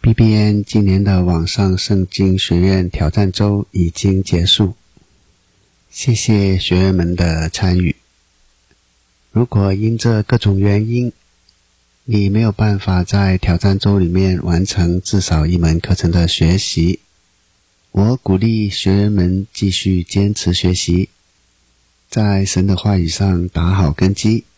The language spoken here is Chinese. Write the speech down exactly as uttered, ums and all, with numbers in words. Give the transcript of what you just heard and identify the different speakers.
Speaker 1: B B N 今年的网上圣经学院挑战周已经结束，谢谢学员们的参与。如果因这各种原因，你没有办法在挑战周里面完成至少一门课程的学习，我鼓励学员们继续坚持学习，在神的话语上打好根基，